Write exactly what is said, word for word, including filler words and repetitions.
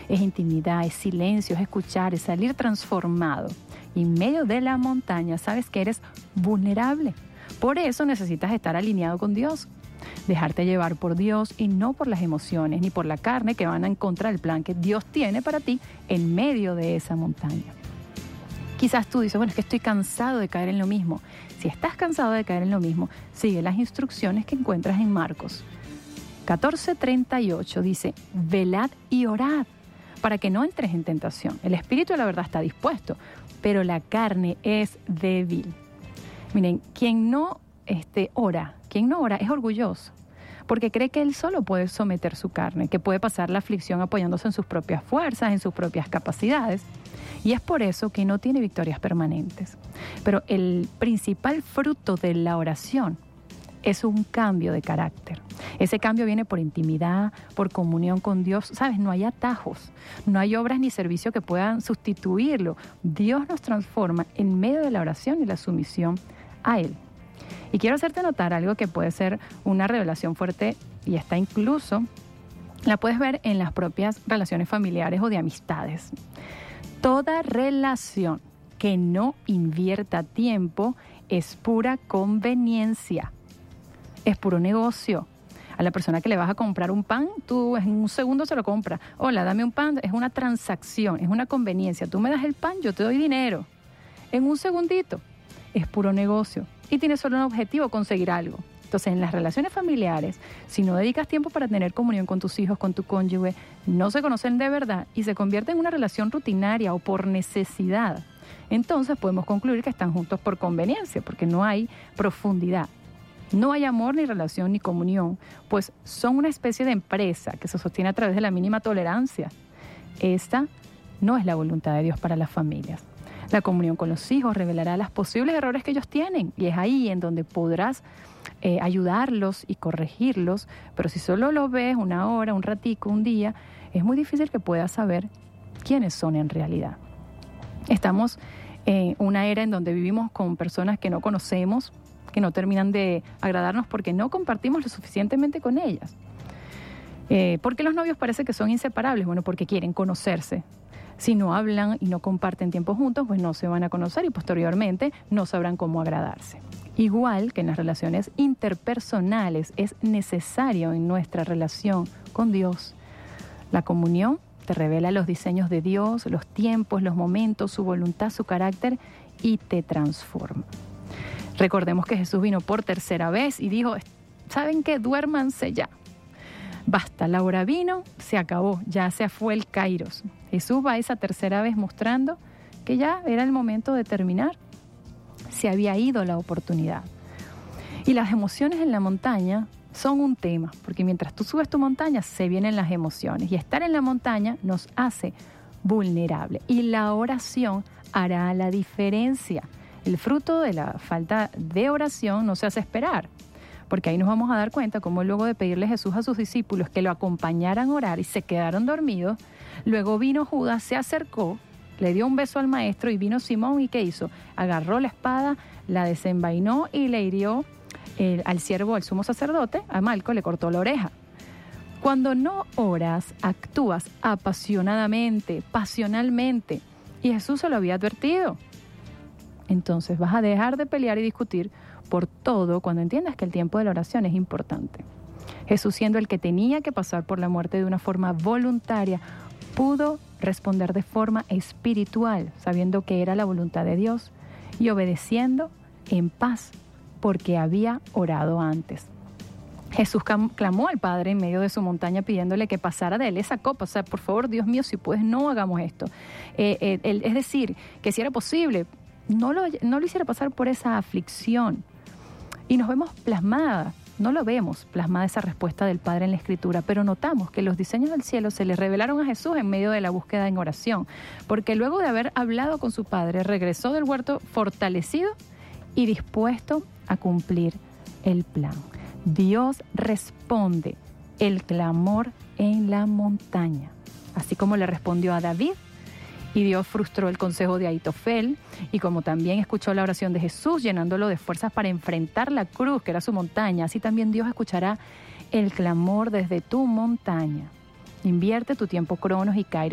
Es intimidad, es silencio, es escuchar, es salir transformado. Y en medio de la montaña sabes que eres vulnerable. Por eso necesitas estar alineado con Dios. Dejarte llevar por Dios y no por las emociones ni por la carne que van en contra del plan que Dios tiene para ti en medio de esa montaña. Quizás tú dices, bueno, es que estoy cansado de caer en lo mismo. Si estás cansado de caer en lo mismo, sigue las instrucciones que encuentras en Marcos catorce treinta y ocho. Dice, velad y orad para que no entres en tentación. El espíritu de la verdad está dispuesto, pero la carne es débil. Miren, quien no este, ora, quien no ora es orgulloso, porque cree que él solo puede someter su carne, que puede pasar la aflicción apoyándose en sus propias fuerzas, en sus propias capacidades. Y es por eso que no tiene victorias permanentes. Pero el principal fruto de la oración es un cambio de carácter. Ese cambio viene por intimidad, por comunión con Dios. ¿Sabes? No hay atajos, no hay obras ni servicio que puedan sustituirlo. Dios nos transforma en medio de la oración y la sumisión a Él. Y quiero hacerte notar algo que puede ser una revelación fuerte y está incluso, la puedes ver en las propias relaciones familiares o de amistades. Toda relación que no invierta tiempo es pura conveniencia, es puro negocio. A la persona que le vas a comprar un pan, tú en un segundo se lo compras. Hola, dame un pan, es una transacción, es una conveniencia. Tú me das el pan, yo te doy dinero. En un segundito, es puro negocio. Y tiene solo un objetivo, conseguir algo. Entonces, en las relaciones familiares, si no dedicas tiempo para tener comunión con tus hijos, con tu cónyuge, no se conocen de verdad y se convierte en una relación rutinaria o por necesidad, entonces podemos concluir que están juntos por conveniencia, porque no hay profundidad. No hay amor, ni relación, ni comunión, pues son una especie de empresa que se sostiene a través de la mínima tolerancia. Esta no es la voluntad de Dios para las familias. La comunión con los hijos revelará los posibles errores que ellos tienen y es ahí en donde podrás eh, ayudarlos y corregirlos, pero si solo los ves una hora, un ratico, un día, es muy difícil que puedas saber quiénes son en realidad. Estamos en una era en donde vivimos con personas que no conocemos, que no terminan de agradarnos porque no compartimos lo suficientemente con ellas. Eh, ¿Por qué los novios parece que son inseparables? Bueno, porque quieren conocerse. Si no hablan y no comparten tiempo juntos, pues no se van a conocer y posteriormente no sabrán cómo agradarse. Igual que en las relaciones interpersonales es necesario en nuestra relación con Dios. La comunión te revela los diseños de Dios, los tiempos, los momentos, su voluntad, su carácter y te transforma. Recordemos que Jesús vino por tercera vez y dijo, ¿saben qué? Duérmanse ya. Basta, la hora vino, se acabó, ya se fue el kairos. Jesús va esa tercera vez mostrando que ya era el momento de terminar. Se había ido la oportunidad. Y las emociones en la montaña son un tema, porque mientras tú subes tu montaña, se vienen las emociones. Y estar en la montaña nos hace vulnerable. Y la oración hará la diferencia. El fruto de la falta de oración no se hace esperar. Porque ahí nos vamos a dar cuenta cómo luego de pedirle Jesús a sus discípulos que lo acompañaran a orar y se quedaron dormidos, luego vino Judas, se acercó, le dio un beso al maestro y vino Simón y ¿qué hizo? Agarró la espada, la desenvainó y le hirió eh, al siervo, al sumo sacerdote, a Malco, le cortó la oreja. Cuando no oras, actúas apasionadamente, pasionalmente, y Jesús se lo había advertido. Entonces vas a dejar de pelear y discutir por todo cuando entiendas que el tiempo de la oración es importante. Jesús, siendo el que tenía que pasar por la muerte de una forma voluntaria, pudo responder de forma espiritual, sabiendo que era la voluntad de Dios y obedeciendo en paz porque había orado antes. Jesús clamó al Padre en medio de su montaña pidiéndole que pasara de él esa copa. O sea, por favor, Dios mío, si puedes, no hagamos esto. Eh, eh, él, es decir, que si era posible, no lo, no lo hiciera pasar por esa aflicción. Y nos vemos plasmada, no lo vemos plasmada esa respuesta del Padre en la Escritura, pero notamos que los diseños del cielo se le revelaron a Jesús en medio de la búsqueda en oración, porque luego de haber hablado con su Padre, regresó del huerto fortalecido y dispuesto a cumplir el plan. Dios responde el clamor en la montaña, así como le respondió a David. Y Dios frustró el consejo de Ahitofel y como también escuchó la oración de Jesús llenándolo de fuerzas para enfrentar la cruz, que era su montaña, así también Dios escuchará el clamor desde tu montaña. Invierte tu tiempo, cronos y kairos